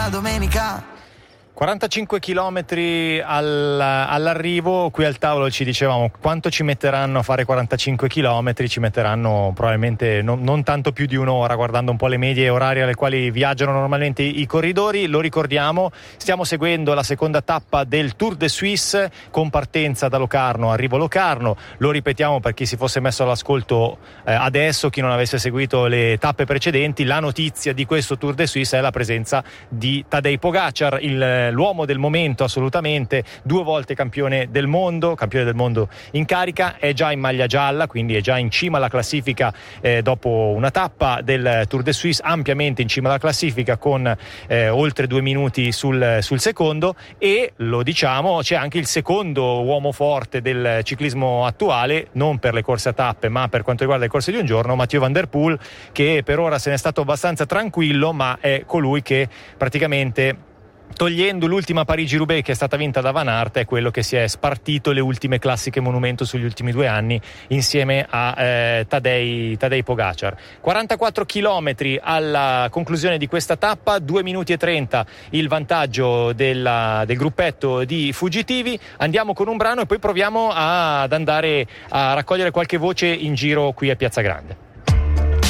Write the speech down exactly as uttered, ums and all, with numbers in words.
la domenica. quarantacinque chilometri al, all'arrivo. Qui al tavolo ci dicevamo quanto ci metteranno a fare quarantacinque chilometri. Ci metteranno probabilmente non, non tanto più di un'ora, guardando un po' le medie orarie alle quali viaggiano normalmente i, i corridori. Lo ricordiamo, stiamo seguendo la seconda tappa del Tour de Suisse con partenza da Locarno, arrivo Locarno. Lo ripetiamo per chi si fosse messo all'ascolto eh, adesso, chi non avesse seguito le tappe precedenti. La notizia di questo Tour de Suisse è la presenza di Tadej Pogačar, il l'uomo del momento assolutamente, due volte campione del mondo, campione del mondo in carica, è già in maglia gialla, quindi è già in cima alla classifica eh, dopo una tappa del Tour de Suisse, ampiamente in cima alla classifica con eh, oltre due minuti sul, sul secondo, e lo diciamo c'è anche il secondo uomo forte del ciclismo attuale, non per le corse a tappe ma per quanto riguarda le corse di un giorno, Mathieu van der Poel, che per ora se n'è stato abbastanza tranquillo, ma è colui che praticamente, togliendo l'ultima Parigi-Roubaix che è stata vinta da Van Aert, è quello che si è spartito le ultime classiche monumento sugli ultimi due anni insieme a eh, Tadej, Tadej Pogačar. quarantaquattro chilometri alla conclusione di questa tappa, due minuti e trenta il vantaggio della, del gruppetto di fuggitivi. Andiamo con un brano e poi proviamo ad andare a raccogliere qualche voce in giro qui a Piazza Grande.